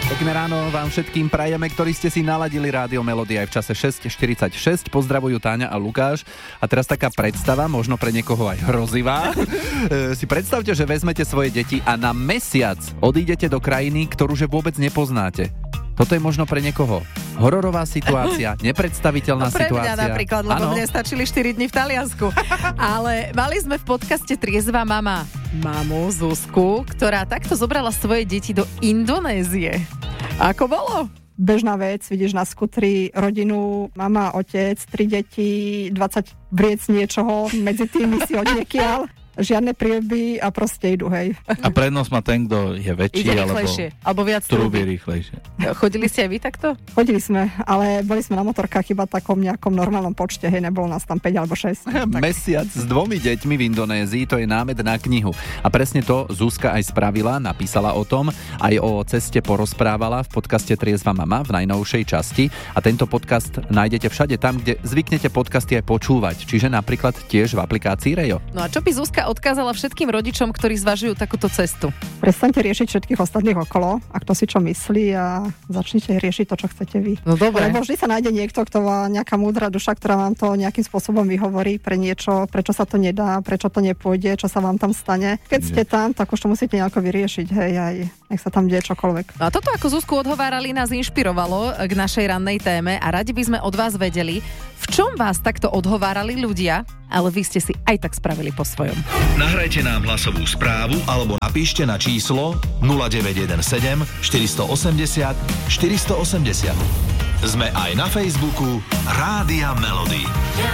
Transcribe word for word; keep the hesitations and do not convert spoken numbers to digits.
Pekné ráno vám všetkým prajeme, ktorí ste si naladili Rádio Melody aj v čase šesť štyridsaťšesť. Pozdravujú Táňa a Lukáš. A teraz taká predstava, možno pre niekoho aj hrozivá. E, si predstavte, že vezmete svoje deti a na mesiac odídete do krajiny, ktorú že vôbec nepoznáte. Toto je možno pre niekoho hororová situácia, nepredstaviteľná no pre situácia. Pre mňa napríklad, lebo ano. Mne stačili štyri dni v Taliansku. Ale mali sme v podcaste Triezva mama mamu Zuzku, ktorá takto zobrala svoje deti do Indonézie. Ako bolo? Bežná vec, vidíš na skutri rodinu, mama, otec, tri deti, dvadsať vriec niečoho, medzi tými si odniekiaľ. Žiadne prieby a proste idú, hej. A prednosť má ten, kto je väčší, ide alebo, alebo viac trúbi rýchlejšie. Chodili ste aj vy takto? Chodili sme, ale boli sme na motorkách iba takom nejakom normálnom počte, hej, nebolo nás tam päť alebo šesť. Mesiac s dvomi deťmi v Indonézii, to je námed na knihu. A presne to Zuzka aj spravila, napísala o tom, aj o ceste porozprávala v podcaste Triezva mama v najnovšej časti. A tento podcast nájdete všade tam, kde zvyknete podcasty aj počúvať. Čiže napríklad tiež v aplikácii Rejo. No a čo by Zuzka odkázala všetkým rodičom, ktorí zvažujú takúto cestu? Prestaňte riešiť všetkých ostatných okolo a kto si čo myslí a začnite riešiť to, čo chcete vy. No dobre. Lebo vždy sa nájde niekto, kto má nejaká múdra duša, ktorá vám to nejakým spôsobom vyhovorí pre niečo, prečo sa to nedá, prečo to nepôjde, čo sa vám tam stane. Keď ste tam, tak už to musíte nejako vyriešiť, hej, aj nech sa tam deje čokoľvek. No a toto, ako Zuzku odhovárali, nás inšpirovalo k našej rannej téme a radi by sme od vás vedeli, v čom vás takto odhovárali ľudia, ale vy ste si aj tak spravili po svojom. Nahrajte nám hlasovú správu alebo napíšte na číslo nula deväť jeden sedem štyri osem nula štyri osem nula. Sme aj na Facebooku Rádia Melody.